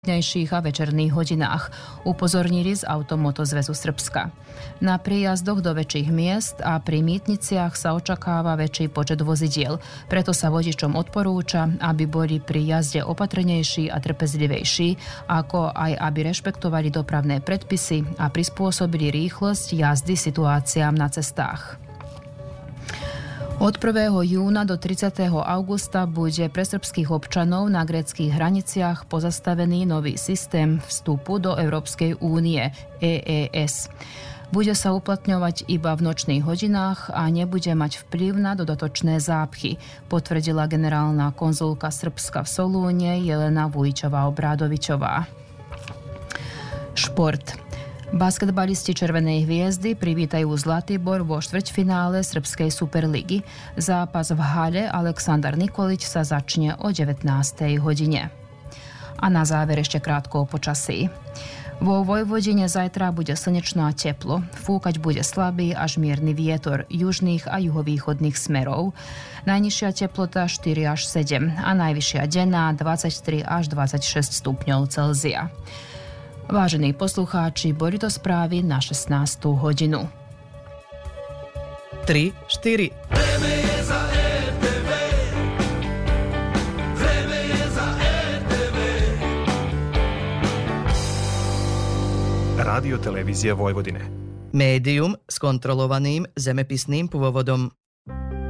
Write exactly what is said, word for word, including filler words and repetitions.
dnejších a večerných hodinách, upozornili z Automoto zväzu Srbska. Na príjazdoch do väčších miest a pri mýtniciach sa očakáva väčší počet vozidiel, preto sa vodičom odporúča, aby boli pri jazde opatrnejší a trpezlivejší, ako aj aby rešpektovali dopravné predpisy a prispôsobili rýchlosť jazdy situáciám na cestách. Od prvého júna do tridsiateho augusta bude pre srbských občanov na gréckych hraniciach pozastavený nový systém vstupu do Európskej únie é é es. Bude sa uplatňovať iba v nočných hodinách a nebude mať vplyv na dodatočné zápchy, potvrdila generálna konzulka Srbska v Solúne Jelena Vujčová-Obrádovičová. Šport. Basketbalisti Červenej hviezdy privítajú Zlatibor vo štvrťfinále Srbskej superligy. Zápas v hale Aleksandar Nikolić sa začne o devätnástej hodine. A na záver ešte krátko o počasí. Vo Vojvodine zajtra bude slnečno a teplo. Fúkať bude slabý až mierny vietor južných a juhovýchodných smerov. Najnižšia teplota štyri až sedem a najvyššia denná dvadsaťtri až dvadsaťšesť stupňov Celzia. Vážení poslucháči, boli to správy na šestnástu hodinu. tri štyri Rádio Televízia Vojvodine. Médium s kontrolovaným zemepisným pôvodom.